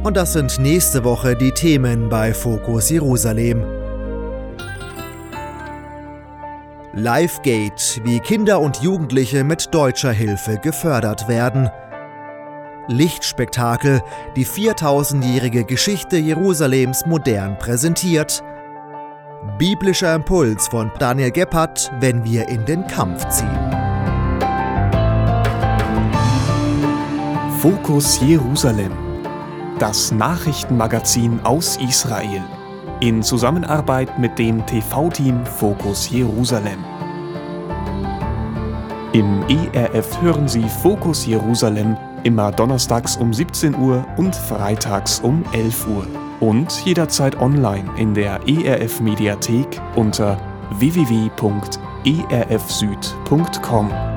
Und das sind nächste Woche die Themen bei Fokus Jerusalem. LiveGate, wie Kinder und Jugendliche mit deutscher Hilfe gefördert werden. Lichtspektakel, die 4000-jährige Geschichte Jerusalems modern präsentiert. Biblischer Impuls von Daniel Gebhardt, wenn wir in den Kampf ziehen. Fokus Jerusalem, das Nachrichtenmagazin aus Israel, in Zusammenarbeit mit dem TV-Team Fokus Jerusalem. Im ERF hören Sie Fokus Jerusalem immer donnerstags um 17 Uhr und freitags um 11 Uhr. Und jederzeit online in der ERF Mediathek unter www.erfsüd.com.